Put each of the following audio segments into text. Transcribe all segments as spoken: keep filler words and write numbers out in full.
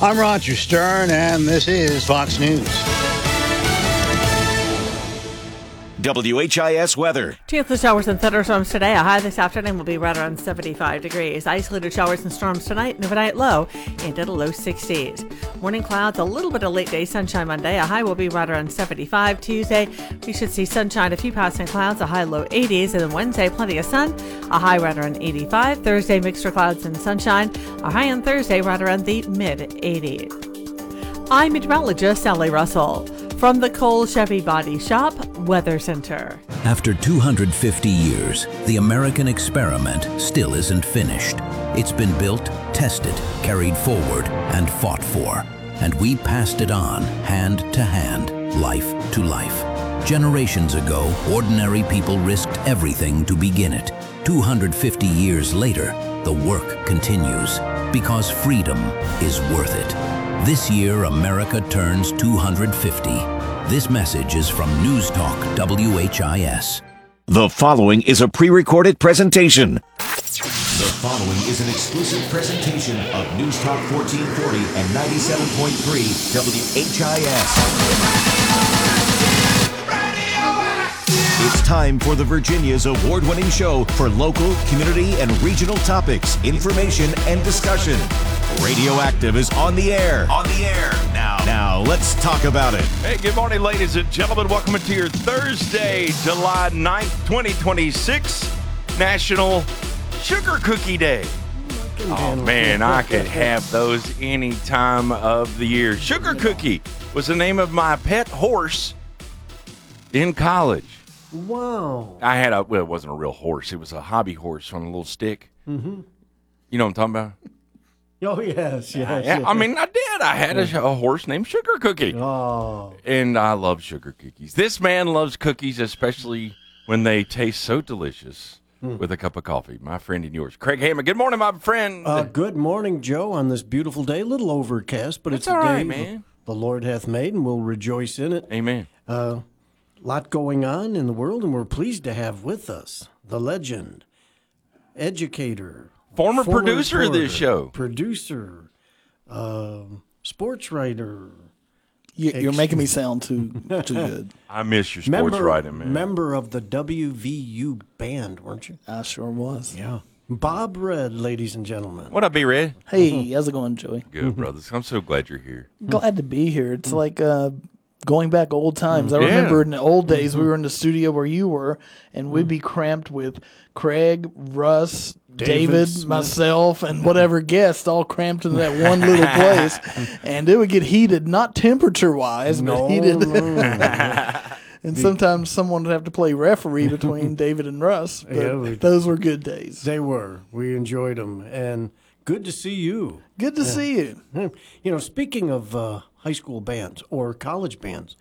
I'm Roger Stern, and this is Fox News. W H I S weather. Chance of showers and thunderstorms today. A high this afternoon will be right around seventy-five degrees. Isolated showers and storms tonight, and overnight low into the low sixties. Morning clouds, a little bit of late day sunshine Monday. A high will be right around seventy-five. Tuesday, we should see sunshine, a few passing clouds, a high low eighties. And then Wednesday, plenty of sun, a high right around eighty-five. Thursday, mixture clouds and sunshine. A high on Thursday right around the mid eighties. I'm meteorologist Sally Russell from the Cole Chevy Body Shop Weather Center. After two hundred fifty years, the American experiment still isn't finished. It's been built, tested, carried forward, and fought for. And we passed it on, hand to hand, life to life. Generations ago, ordinary people risked everything to begin it. two hundred fifty years later, the work continues, because freedom is worth it. This year, America turns two hundred fifty. This message is from News Talk W H I S. The following is a pre-recorded presentation. The following is an exclusive presentation of News Talk fourteen forty and ninety-seven point three W H I S. It's time for the Virginia's award-winning show for local, community, and regional topics, information, and discussion. Radioactive is on the air. On the air now. Now, let's talk about it. Hey, good morning, ladies and gentlemen. Welcome to your Thursday, July ninth, twenty twenty-six, National Sugar Cookie Day. Oh, man, I could have those any time of the year. Sugar Cookie was the name of my pet horse in college. Wow. I had a, well, it wasn't a real horse. It was a hobby horse on a little stick. Mm-hmm. You know what I'm talking about? Oh, yes, yes. Yeah, yes. I mean, I did. I had a, a horse named Sugar Cookie. Oh. And I love sugar cookies. This man loves cookies, especially when they taste so delicious mm. with a cup of coffee. My friend and yours, Craig Hammond. Good morning, my friend. Uh, good morning, Joe, on this beautiful day. A little overcast, but That's it's a all right, day man. the Lord hath made, and we'll rejoice in it. Amen. A uh, lot going on in the world, and we're pleased to have with us the legend, educator, Former, former producer of this show. Producer, uh, sports writer. You, you're making me sound too too good. I miss your sports member, writing, man. Member of the W V U band, weren't you? I sure was. Yeah. Bob Red, ladies and gentlemen. What up, B Red? Hey, how's it going, Joey? Good, brothers. I'm so glad you're here. Glad to be here. It's like uh, going back old times. I Yeah. remember in the old days we were in the studio where you were, and we'd be cramped with Craig, Russ, David David, Smith. myself, and whatever guest all cramped into that one little place. And it would get heated, not temperature-wise, No, but heated. no. And sometimes someone would have to play referee between David and Russ. But Yeah, we- those were good days. They were. We enjoyed them. And good to see you. Good to see you. You know, speaking of uh, high school bands or college bands,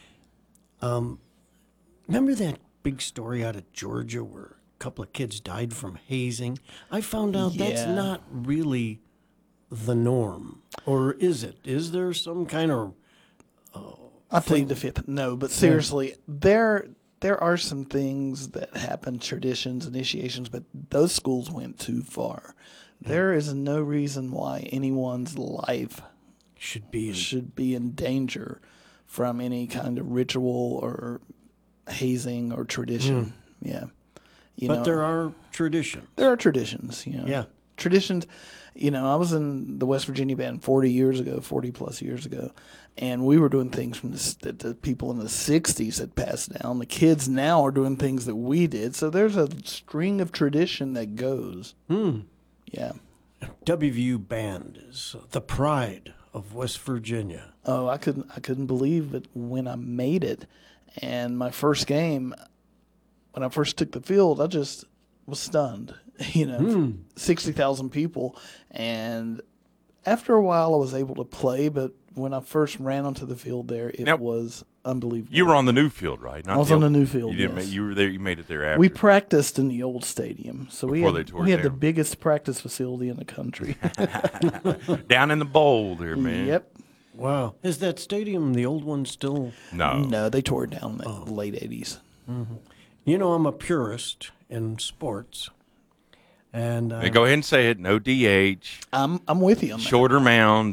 um, remember that big story out of Georgia where a couple of kids died from hazing? I found out that's Yeah. not really the norm. Or is it? Is there some kind of... I'll tell you the fifth. No, but seriously, there there are some things that happen, traditions, initiations, but those schools went too far. There is no reason why anyone's life Should be... should be in danger from any kind of ritual or hazing or tradition. Yeah. You But know, there are traditions. there are traditions, you know. Yeah. Traditions, you know, I was in the West Virginia band forty years ago, forty plus years ago, and we were doing things from the, that the people in the sixties had passed down. The kids now are doing things that we did. So there's a string of tradition that goes. Hmm. Yeah. W V U band is the pride of West Virginia. Oh, I couldn't I couldn't believe it when I made it. And my first game, when I first took the field, I just was stunned. You know, Hmm. sixty thousand people. And after a while, I was able to play. But when I first ran onto the field there, it Now, was unbelievable. You were on the new field, right? Not I was the on old- the new field, You didn't. yes. Make, you were there. You made it there after. We practiced in the old stadium. So we Before had, they tore we it had the down. biggest practice facility in the country. down in the bowl there, man. Yep. Wow. Is that stadium, the old one, still? No. No, they tore it down in the Oh. late eighties. You know, I'm a purist in sports. And uh, Hey, go ahead and say it. No D H. I'm I'm with you on that. Shorter mound.